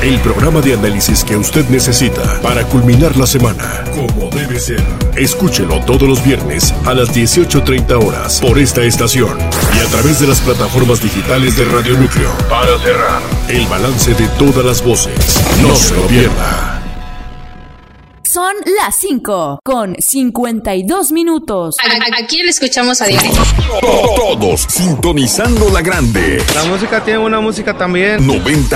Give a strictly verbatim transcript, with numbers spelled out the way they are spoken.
El programa de análisis que usted necesita para culminar la semana como debe ser. Escúchelo todos los viernes a las dieciocho treinta horas por esta estación y a través de las plataformas digitales de Radio Núcleo. Para cerrar, el balance de todas las voces. No se lo pierda. Son las cinco con cincuenta y dos minutos. ¿A, a, a quién le escuchamos a diario? Todos sintonizando la grande. La música tiene una música también. noventa